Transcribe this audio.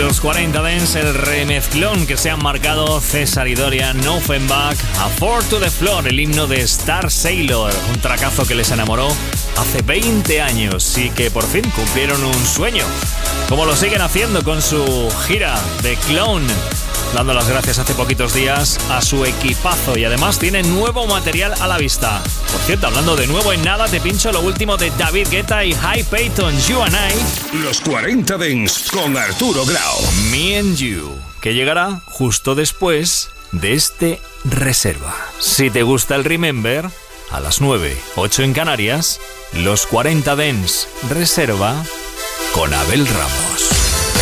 los 40 Dance, el remezclón que se han marcado César y Dorian Offenbach, A Four to the Floor, el himno de Star Sailor, un tracazo que les enamoró hace 20 años y que por fin cumplieron un sueño, como lo siguen haciendo con su gira de Clone, dando las gracias hace poquitos días a su equipazo y además tienen nuevo material a la vista. Por cierto, hablando de nuevo, en nada te pincho lo último de David Guetta y High Payton, You and I. Los 40 Dance con Arturo Grau. Me and You, que llegará justo después de este Reserva. Si te gusta el Remember, a las 9, 8 en Canarias, los 40 Dance Reserva con Abel Ramos.